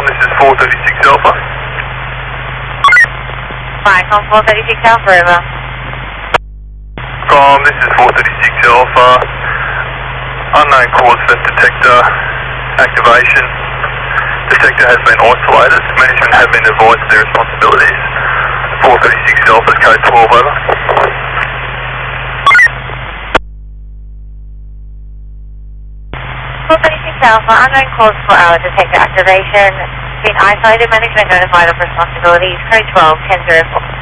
this is 436 Alpha. Vicom 436 Alpha, over. This is 436 Alpha. Unknown cause for detector activation. Detector has been isolated. Management have been advised of their responsibilities. 436 Alpha, code 12, over. 436 Alpha, unknown cause for our detector activation. Been isolated, management notified of responsibilities. Code 12, 1004.